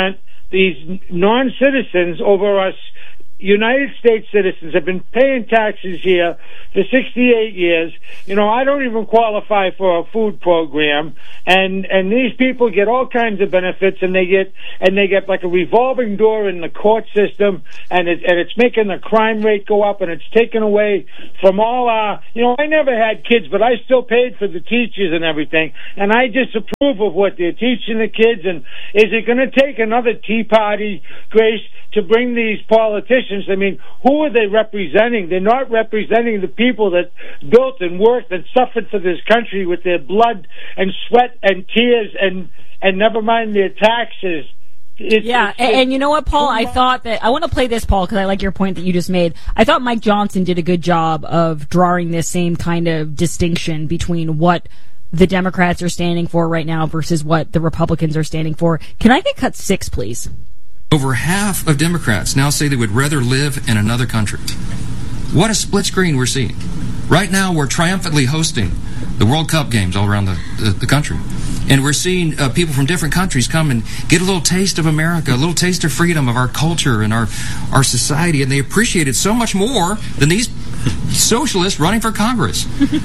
these non-citizens over us United States citizens have been paying taxes here for sixty-eight years. You know, I don't even qualify for a food program, and and these people get all kinds of benefits, and they get and they get like a revolving door in the court system, and it, and it's making the crime rate go up, and it's taken away from all our. You know, I never had kids, but I still paid for the teachers and everything, and I disapprove of what they're teaching the kids. And is it going to take another Tea Party, Grace, to bring these politicians? I mean, who are they representing? They're not representing the people that built and worked and suffered for this country with their blood and sweat and tears, and and never mind their taxes. It's, yeah, it's, and, and you know what, Paul? I thought that I want to play this, Paul, because I like your point that you just made. I thought Mike Johnson did a good job of drawing this same kind of distinction between what the Democrats are standing for right now versus what the Republicans are standing for. Can I get cut six, please? Over half of Democrats now say they would rather live in another country. What a split screen we're seeing. Right now, we're triumphantly hosting the World Cup games all around the, the, the country. And we're seeing uh, people from different countries come and get a little taste of America, a little taste of freedom, of our culture and our, our society, and they appreciate it so much more than these socialists running for Congress.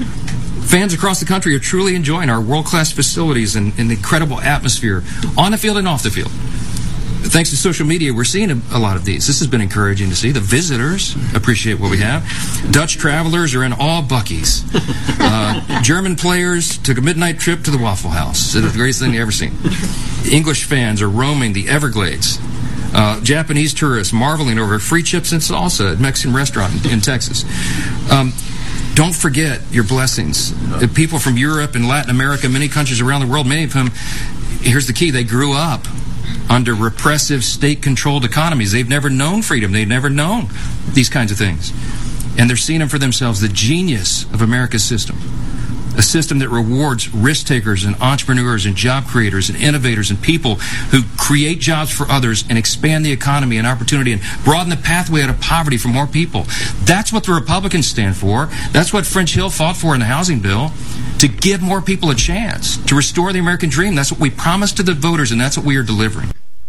Fans across the country are truly enjoying our world-class facilities and, and the incredible atmosphere on the field and off the field. Thanks to social media, we're seeing a, a lot of these. This has been encouraging to see. The visitors appreciate what we have. Dutch travelers are in all Buc-ee's. Uh, German players took a midnight trip to the Waffle House. It's the greatest thing you've ever seen. English fans are roaming the Everglades. Uh, Japanese tourists marveling over free chips and salsa at a Mexican restaurant in, in Texas. Um, Don't forget your blessings. The people from Europe and Latin America, many countries around the world, many of whom, here's the key, they grew up under repressive, state-controlled economies. They've never known freedom. They've never known these kinds of things. And they're seeing them for themselves, the genius of America's system. A system that rewards risk-takers and entrepreneurs and job creators and innovators and people who create jobs for others and expand the economy and opportunity and broaden the pathway out of poverty for more people. That's what the Republicans stand for. That's what French Hill fought for in the housing bill, to give more people a chance, to restore the American dream. That's what we promised to the voters, and that's what we are delivering.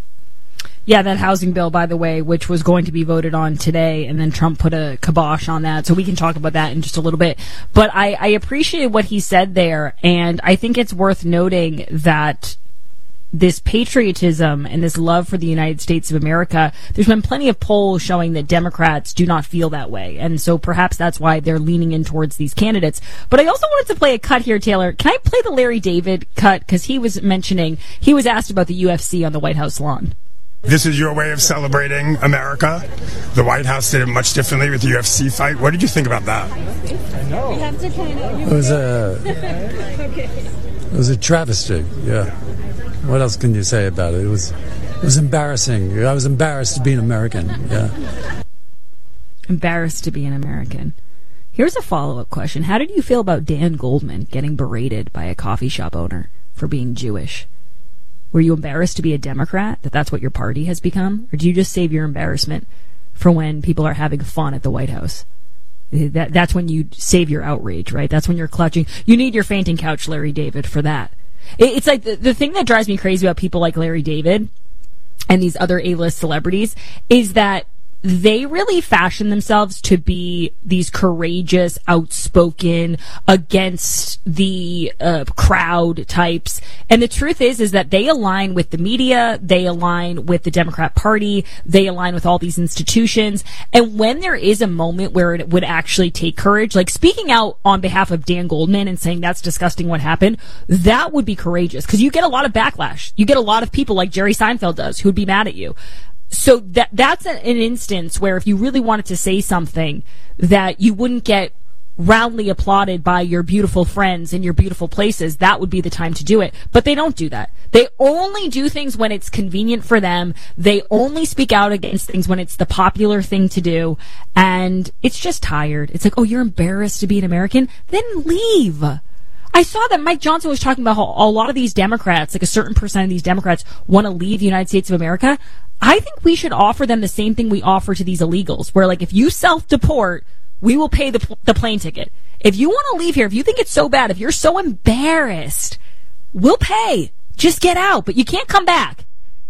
Yeah, that housing bill, by the way, which was going to be voted on today, and then Trump put a kibosh on that, so we can talk about that in just a little bit. But I, I appreciate what he said there, and I think it's worth noting that this patriotism and this love for the United States of America, there's been plenty of polls showing that Democrats do not feel that way, and so perhaps that's why they're leaning in towards these candidates. But I also wanted to play a cut here, Taylor. Can I play the Larry David cut? Because he was mentioning, he was asked about the U F C on the White House lawn. This is your way of celebrating America. The White House did it much differently with the U F C fight. What did you think about that? I know. We have to kind of. It was a. okay. It was a travesty. Yeah. What else can you say about it? It was. It was embarrassing. I was embarrassed to be an American. Yeah. Embarrassed to be an American. Here's a follow-up question: how did you feel about Dan Goldman getting berated by a coffee shop owner for being Jewish? Were you embarrassed to be a Democrat, that that's what your party has become? Or do you just save your embarrassment for when people are having fun at the White House? That, that's when you save your outrage, right? That's when you're clutching. You need your fainting couch, Larry David, for that. It, it's like the, the thing that drives me crazy about people like Larry David and these other A-list celebrities is that they really fashion themselves to be these courageous, outspoken, against the uh, crowd types. And the truth is, is that they align with the media, they align with the Democrat Party, they align with all these institutions. And when there is a moment where it would actually take courage, like speaking out on behalf of Dan Goldman and saying that's disgusting what happened, that would be courageous. Because you get a lot of backlash. You get a lot of people like Jerry Seinfeld does who would be mad at you. So that that's an instance where if you really wanted to say something that you wouldn't get roundly applauded by your beautiful friends in your beautiful places, that would be the time to do it. But they don't do that. They only do things when it's convenient for them. They only speak out against things when it's the popular thing to do. And it's just tired. It's like, oh, you're embarrassed to be an American? Then leave. I saw that Mike Johnson was talking about how a lot of these Democrats, like a certain percent of these Democrats, want to leave the United States of America. I think we should offer them the same thing we offer to these illegals, where like if you self-deport, we will pay the the plane ticket. If you want to leave here, if you think it's so bad, if you're so embarrassed, we'll pay. Just get out, but you can't come back.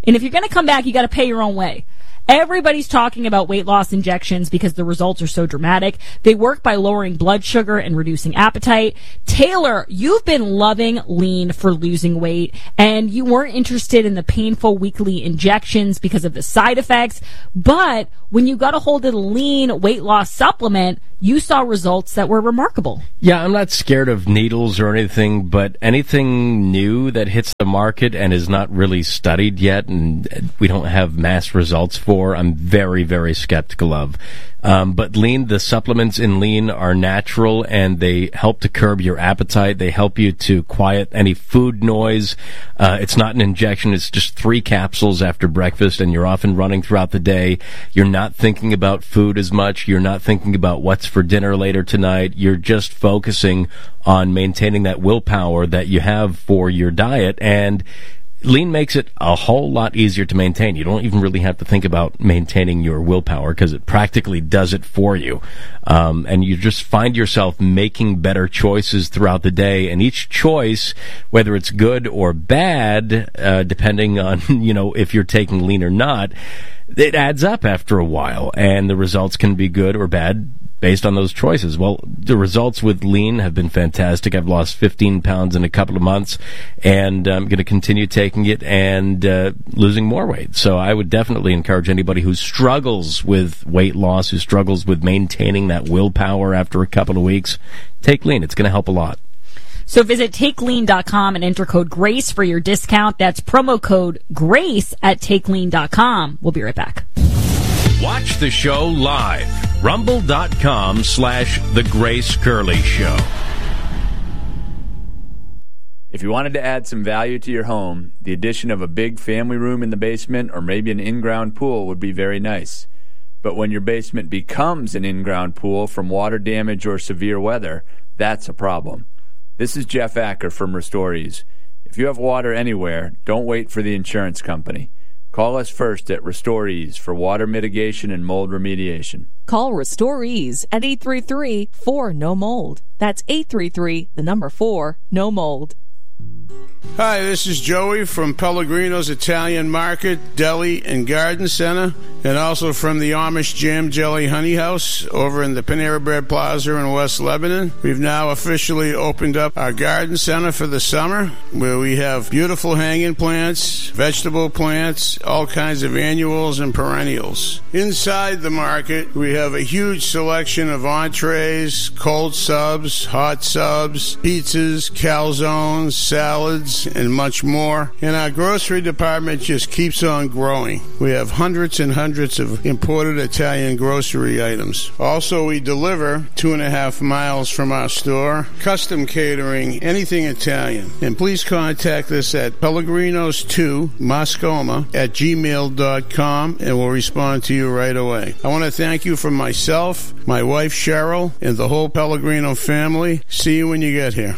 And if you're going to come back, you got to pay your own way. Everybody's talking about weight loss injections because the results are so dramatic. They work by lowering blood sugar and reducing appetite. Taylor, you've been loving Lean for losing weight, and you weren't interested in the painful weekly injections because of the side effects. But when you got a hold of the Lean weight loss supplement, you saw results that were remarkable. Yeah, I'm not scared of needles or anything, but anything new that hits the market and is not really studied yet and we don't have mass results for, I'm very, very skeptical of. Um, but Lean, the supplements in Lean are natural and they help to curb your appetite. They help you to quiet any food noise. Uh, it's not an injection. It's just three capsules after breakfast and you're off and running throughout the day. You're not thinking about food as much. You're not thinking about what's for dinner later tonight. You're just focusing on maintaining that willpower that you have for your diet, and Lean makes it a whole lot easier to maintain. You don't even really have to think about maintaining your willpower because it practically does it for you. Um, and you just find yourself making better choices throughout the day. And each choice, whether it's good or bad, uh, depending on, you know, if you're taking Lean or not, it adds up after a while. And the results can be good or bad based on those choices. Well, the results with Lean have been fantastic. I've lost fifteen pounds in a couple of months, and I'm going to continue taking it and uh, losing more weight. So I would definitely encourage anybody who struggles with weight loss, who struggles with maintaining that willpower after a couple of weeks, take Lean. It's going to help a lot. So visit take lean dot com and enter code GRACE for your discount. That's promo code GRACE at take lean dot com. We'll be right back. Watch the show live. Rumble.com slash The Grace Curley Show. If you wanted to add some value to your home, the addition of a big family room in the basement or maybe an in-ground pool would be very nice. But when your basement becomes an in-ground pool from water damage or severe weather, that's a problem. This is Jeff Acker from Restorees. If you have water anywhere, don't wait for the insurance company. Call us first at Restorees for water mitigation and mold remediation. Call Restorees at eight three three, four, N O mold. That's eight three three, the number four, no mold. Hi, this is Joey from Pellegrino's Italian Market, Deli, and Garden Center, and also from the Amish Jam Jelly Honey House over in the Panera Bread Plaza in West Lebanon. We've now officially opened up our garden center for the summer, where we have beautiful hanging plants, vegetable plants, all kinds of annuals and perennials. Inside the market, we have a huge selection of entrees, cold subs, hot subs, pizzas, calzones, salads, and much more. And our grocery department just keeps on growing. We have hundreds and hundreds of imported Italian grocery items. Also, we deliver two and a half miles from our store. Custom catering, anything Italian. And please contact us at pellegrinos two moscoma at gmail dot com and we'll respond to you right away. I want to thank you from myself, my wife Cheryl, and the whole Pellegrino family. See you when you get here.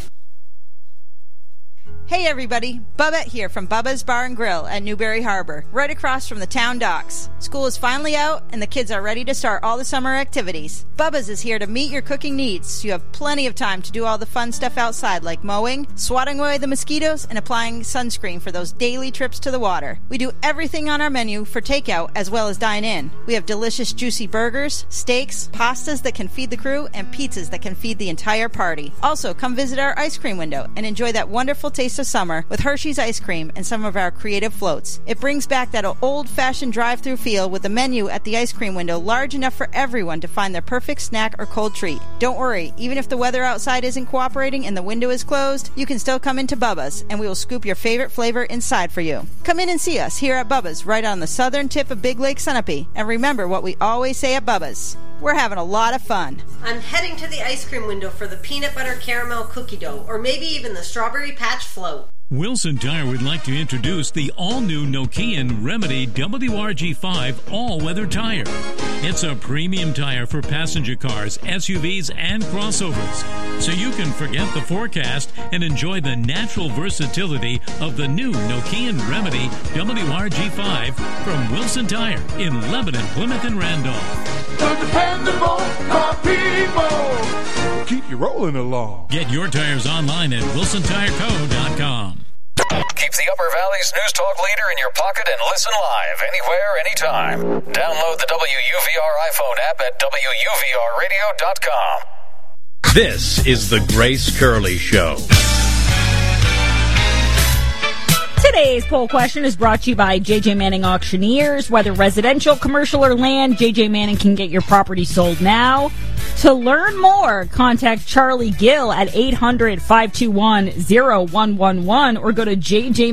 Hey everybody, Bubba here from Bubba's Bar and Grill at Newberry Harbor, right across from the town docks. School is finally out and the kids are ready to start all the summer activities. Bubba's is here to meet your cooking needs, so you have plenty of time to do all the fun stuff outside like mowing, swatting away the mosquitoes, and applying sunscreen for those daily trips to the water. We do everything on our menu for takeout as well as dine in. We have delicious juicy burgers, steaks, pastas that can feed the crew, and pizzas that can feed the entire party. Also, come visit our ice cream window and enjoy that wonderful taste of summer with Hershey's ice cream and some of our creative floats. It brings back that old-fashioned drive-through feel with the menu at the ice cream window large enough for everyone to find their perfect snack or cold treat. Don't worry, even if the weather outside isn't cooperating and the window is closed, you can still come into Bubba's and we will scoop your favorite flavor inside for you. Come in and see us here at Bubba's right on the southern tip of Big Lake Sunapee, and remember what we always say at Bubba's. We're having a lot of fun. I'm heading to the ice cream window for the peanut butter caramel cookie dough, or maybe even the strawberry patch float. Wilson Tire would like to introduce the all-new Nokian Remedy W R G five all-weather tire. It's a premium tire for passenger cars, S U Vs, and crossovers, so you can forget the forecast and enjoy the natural versatility of the new Nokian Remedy W R G five from Wilson Tire in Lebanon, Plymouth, and Randolph. The dependable car people. Keep you rolling along. Get your tires online at wilson tire co dot com. Keep the Upper Valley's News Talk leader in your pocket and listen live anywhere, anytime. Download the W U V R iPhone app at W U V R radio dot com. This is the Grace Curley Show. Today's poll question is brought to you by J J Manning Auctioneers. Whether residential, commercial, or land, J J Manning can get your property sold now. To learn more, contact Charlie Gill at eight hundred, five two one, zero one one one or go to J J